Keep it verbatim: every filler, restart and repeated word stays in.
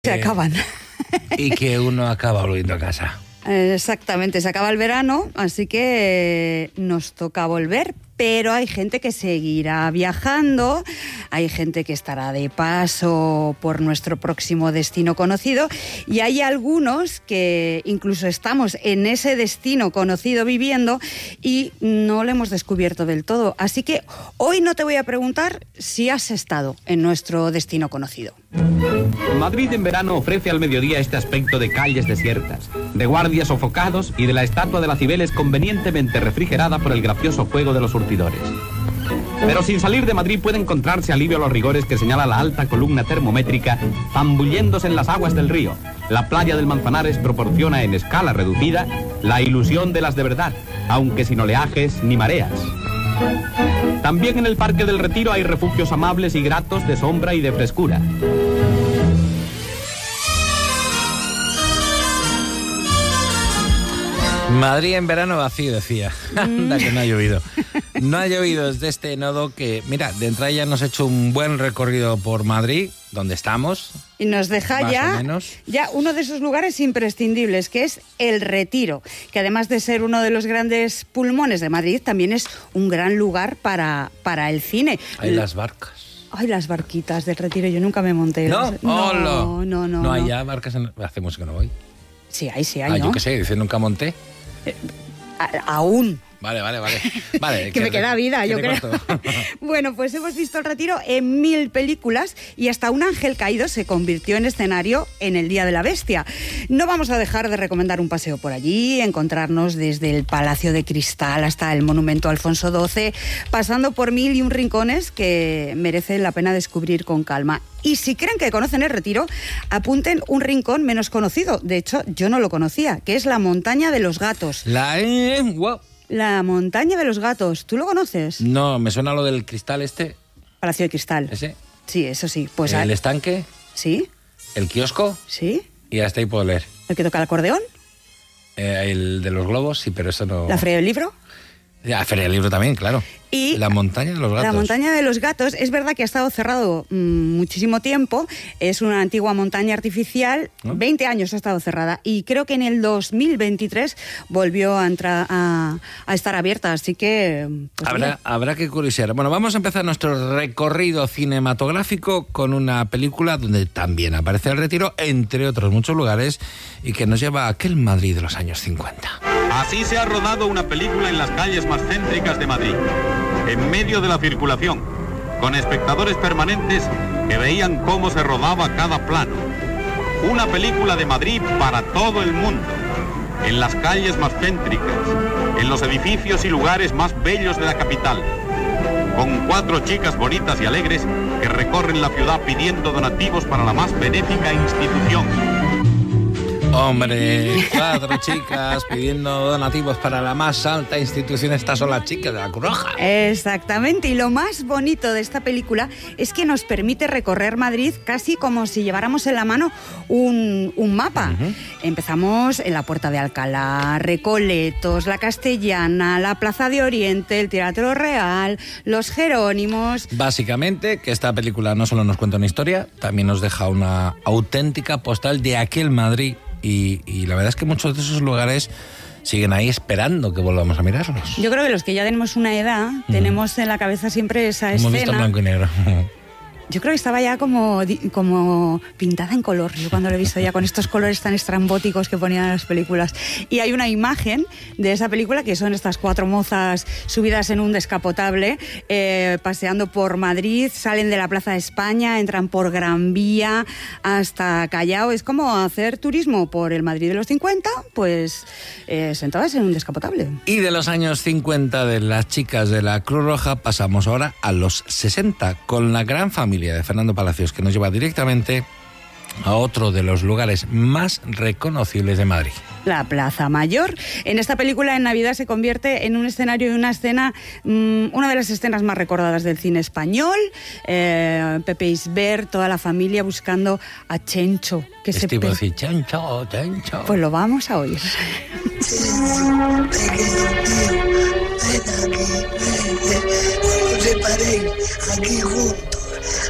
Se acaban. Y que uno acaba volviendo a casa. Exactamente, se acaba el verano, así que nos toca volver, pero hay gente que seguirá viajando, hay gente que estará de paso por nuestro próximo destino conocido y hay algunos que incluso estamos en ese destino conocido viviendo y no lo hemos descubierto del todo. Así que hoy no te voy a preguntar si has estado en nuestro destino conocido. Madrid en verano ofrece al mediodía este aspecto de calles desiertas, de guardias sofocados y de la estatua de la Cibeles convenientemente refrigerada por el gracioso fuego de los surtidores. Pero sin salir de Madrid puede encontrarse alivio a los rigores que señala la alta columna termométrica zambulléndose en las aguas del río. La playa del Manzanares proporciona en escala reducida la ilusión de las de verdad, aunque sin oleajes ni mareas. También en el Parque del Retiro hay refugios amables y gratos de sombra y de frescura. Madrid en verano vacío, decía. Anda, que no ha llovido. No ha llovido desde este nodo que, mira, de entrada ya nos ha hecho un buen recorrido por Madrid, donde estamos. Y nos deja ya, ya uno de esos lugares imprescindibles, que es el Retiro, que además de ser uno de los grandes pulmones de Madrid, también es un gran lugar para, para el cine. Hay las barcas. Ay, las barquitas del Retiro, yo nunca me monté. ¿No? Las... No, no, no, no. ¿No hay ya barcas? En... Hace mucho que no voy. Sí hay, sí hay, ah, ¿no? Yo qué sé, dice nunca monté. Eh, a, aún. Vale, vale, vale. vale que, que me queda vida, yo creo. Bueno, pues hemos visto el Retiro en mil películas y hasta Un ángel caído se convirtió en escenario en el Día de la Bestia. No vamos a dejar de recomendar un paseo por allí, encontrarnos desde el Palacio de Cristal hasta el Monumento a Alfonso doce, pasando por mil y un rincones que merece la pena descubrir con calma. Y si creen que conocen el Retiro, apunten un rincón menos conocido. De hecho, yo no lo conocía, que es la Montaña de los Gatos. La... Eh, wow. La Montaña de los Gatos, ¿tú lo conoces? No, me suena lo del cristal este. Palacio de Cristal. ¿Ese? Sí, eso sí. Pues ¿El a... estanque? Sí. ¿El kiosco? Sí. Y hasta ahí puedo leer. ¿El que toca el acordeón? Eh, el de los globos, sí, pero eso no... ¿La Feria del Libro? La Feria del Libro también, claro. Y la Montaña de los Gatos. La Montaña de los Gatos, es verdad que ha estado cerrado mmm, muchísimo tiempo, es una antigua montaña artificial, ¿no? veinte años ha estado cerrada y creo que en el dos mil veintitrés volvió a, entrar, a, a estar abierta, así que... Pues habrá, habrá que curiosear. Bueno, vamos a empezar nuestro recorrido cinematográfico con una película donde también aparece el Retiro, entre otros muchos lugares, y que nos lleva a aquel Madrid de los años cincuenta. Así se ha rodado una película en las calles más céntricas de Madrid, en medio de la circulación, con espectadores permanentes que veían cómo se rodaba cada plano. Una película de Madrid para todo el mundo, en las calles más céntricas, en los edificios y lugares más bellos de la capital, con cuatro chicas bonitas y alegres que recorren la ciudad pidiendo donativos para la más benéfica institución. Hombre, cuatro chicas pidiendo donativos para la más alta institución. Estas son las chicas de la Cruz Roja. Exactamente, y lo más bonito de esta película es que nos permite recorrer Madrid casi como si lleváramos en la mano un, un mapa. Uh-huh. Empezamos en la Puerta de Alcalá, Recoletos, la Castellana, la Plaza de Oriente, el Teatro Real, los Jerónimos. Básicamente, que esta película no solo nos cuenta una historia, también nos deja una auténtica postal de aquel Madrid. Y, y la verdad es que muchos de esos lugares siguen ahí esperando que volvamos a mirarlos. Yo creo que los que ya tenemos una edad, mm. tenemos en la cabeza siempre esa Hemos escena. Hemos visto blanco y negro. Yo creo que estaba ya como, como pintada en color, yo cuando lo he visto ya con estos colores tan estrambóticos que ponían en las películas. Y hay una imagen de esa película que son estas cuatro mozas subidas en un descapotable, eh, paseando por Madrid, salen de la Plaza de España, entran por Gran Vía hasta Callao. Es como hacer turismo por el Madrid de los cincuenta, pues eh, sentadas en un descapotable. Y de los años cincuenta de las chicas de la Cruz Roja pasamos ahora a los sesenta, con la gran familia de Fernando Palacios, que nos lleva directamente a otro de los lugares más reconocibles de Madrid. La Plaza Mayor. En esta película, en Navidad, se convierte en un escenario y una escena, mmm, una de las escenas más recordadas del cine español. Eh, Pepe Isbert, toda la familia buscando a Chencho. Que es se tipo pe... decir, Chencho, Chencho. Pues lo vamos a oír. Chencho, pequeño tío, ven aquí, ven, ven, no se paren, aquí juntos.